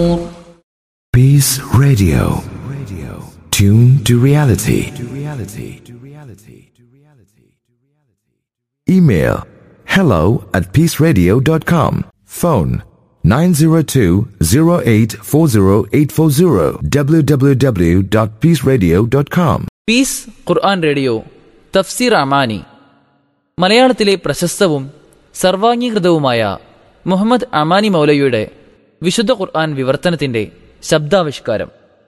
Peace Radio. Tune to reality. Email hello@peaceradio.com. Phone 902-0840-840 www.peaceradio.com. Piece Quran radio തഫ്സീർ അമാനി. മലയാളത്തിലെ പ്രശസ്തവും സർവാംഗീകൃതവുമായ മുഹമ്മദ് അമാനി മൗലയുടെ വിശുദ്ധ ഖുർആൻ വിവർത്തനത്തിന്റെ ശബ്ദാവിഷ്കാരം.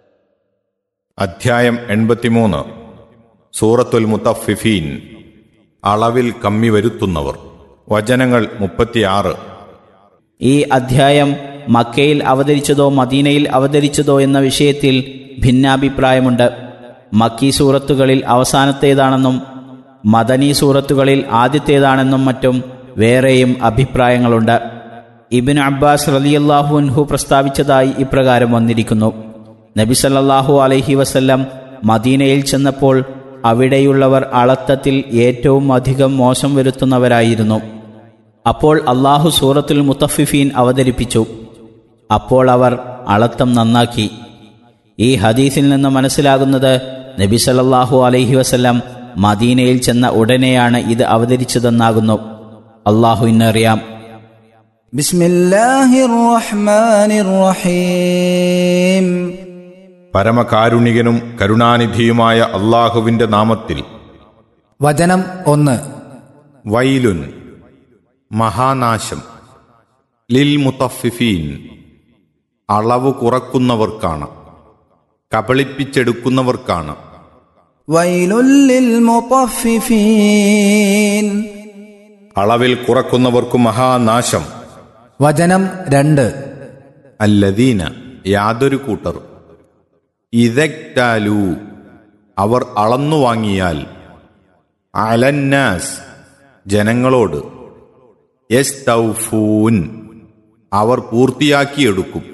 അധ്യായം 83. സൂറത്തുൽ മുത്തഫിഫീൻ. അളവിൽ കമ്മി വരുത്തുന്നവർ. വചനങ്ങൾ 36. ഈ അധ്യായം മക്കയിൽ അവതരിച്ചതോ മദീനയിൽ അവതരിച്ചതോ എന്ന വിഷയത്തിൽ ഭിന്നാഭിപ്രായമുണ്ട്. മക്കി സൂറത്തുകളിൽ അവസാനത്തേതാണെന്നും മദനി സൂറത്തുകളിൽ ആദ്യത്തേതാണെന്നും മറ്റും വേറെയും അഭിപ്രായങ്ങളുണ്ട്. ഇബ്നു അബ്ബാസ് റളിയല്ലാഹു അൻഹു പ്രസ്താവിച്ചതായി ഇപ്രകാരം വന്നിരിക്കുന്നു: നബി സല്ലല്ലാഹു അലൈഹി വസല്ലം മദീനയിൽ ചെന്നപ്പോൾ അവിടെയുള്ളവർ അളത്തത്തിൽ ഏറ്റവും അധികം മോശം വരുത്തുന്നവരായിരുന്നു. അപ്പോൾ അള്ളാഹു സൂറത്തുൽ മുത്തഫിഫീൻ അവതരിപ്പിച്ചു. അപ്പോൾ അവർ അളത്തം നന്നാക്കി. ഈ ഹദീസിൽ നിന്ന് മനസ്സിലാകുന്നത് നബി സല്ലല്ലാഹു അലൈഹി വസല്ലം മദീനയിൽ ചെന്ന ഉടനെയാണ് ഇത് അവതരിച്ചതെന്നാകുന്നു. അള്ളാഹുവിനറിയാം. ബിസ്മില്ലാഹിർ റഹ്മാനിർ റഹീം. പരമകാരുണികനും കരുണാനിധിയുമായ അള്ളാഹുവിന്റെ നാമത്തിൽ. വചനം 1. വൈലുൻ, മഹാനാശം. ലിൽ മുത്തഫിഫീൻ, അളവ് കുറക്കുന്നവർക്കാണ്, കബളിപ്പിച്ചെടുക്കുന്നവർക്കാണ്. വൈലുൽ ലിൽ മുത്തഫിഫീൻ. അളവിൽ കുറക്കുന്നവർക്കു മഹാനാശം. വചനം 2. അല്ലദീന, യാതൊരു കൂട്ടർ. ഇദക്താലു, അവർ അളന്നു വാങ്ങിയാൽ. അലന്നാസ്, ജനങ്ങളോട്. യസ്തൗഫൂൻ, അവർ പൂർത്തിയാക്കിയെടുക്കും.